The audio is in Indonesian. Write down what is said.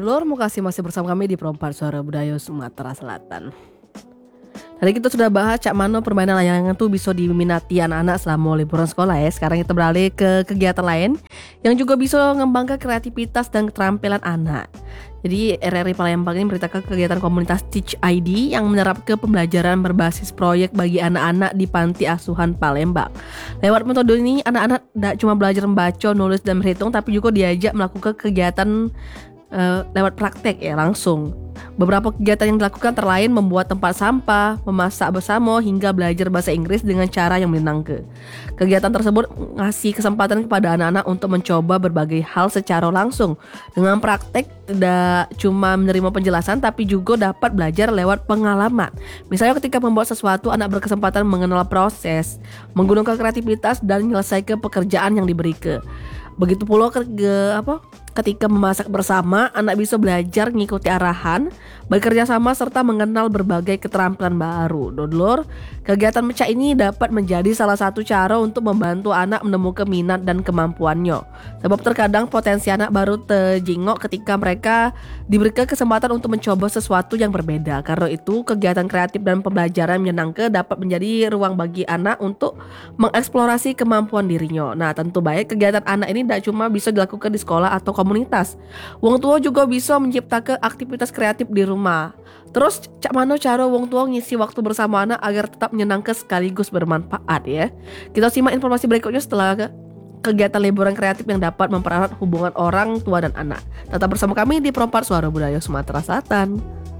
Dulur, masih bersama kami di Perempat Suara Budaya Sumatera Selatan. Tadi kita sudah bahas cak mano permainan layangan tuh bisa diminati anak-anak selama liburan sekolah ya. Sekarang kita beralih ke kegiatan lain yang juga bisa mengembangkan kreativitas dan keterampilan anak. Jadi RRI Palembang ini memberitakan kegiatan komunitas Teach ID yang menerapkan pembelajaran berbasis proyek bagi anak-anak di Panti Asuhan Palembang. Lewat metode ini anak-anak tidak cuma belajar membaca, nulis dan berhitung, tapi juga diajak melakukan kegiatan lewat praktek ya langsung. Beberapa kegiatan yang dilakukan terlain membuat tempat sampah, memasak bersama hingga belajar bahasa Inggris dengan cara yang menyenangkan. Kegiatan tersebut ngasih kesempatan kepada anak-anak untuk mencoba berbagai hal secara langsung. Dengan praktek tidak cuma menerima penjelasan tapi juga dapat belajar lewat pengalaman. Misalnya ketika membuat sesuatu, anak berkesempatan mengenal proses, menggunakan kreativitas dan menyelesaikan pekerjaan yang diberikan. Begitu pula ketika memasak bersama, anak bisa belajar mengikuti arahan, bekerja sama serta mengenal berbagai keterampilan baru. Dodlor, kegiatan mecah ini dapat menjadi salah satu cara untuk membantu anak menemukan minat dan kemampuannya. Sebab terkadang potensi anak baru terjingok ketika mereka diberikan kesempatan untuk mencoba sesuatu yang berbeda. Karena itu, kegiatan kreatif dan pembelajaran menyenangkan dapat menjadi ruang bagi anak untuk mengeksplorasi kemampuan dirinya. Nah, tentu baik kegiatan anak ini tidak cuma bisa dilakukan di sekolah atau komunitas. Wong tua juga bisa menciptakan aktivitas kreatif di rumah. Terus cak mano cara wong tua ngisi waktu bersama anak agar tetap menyenangkan sekaligus bermanfaat ya. Kita simak informasi berikutnya setelah kegiatan liburan kreatif yang dapat mempererat hubungan orang tua dan anak. Tetap bersama kami di Perempat Suara Budaya Sumatera Selatan.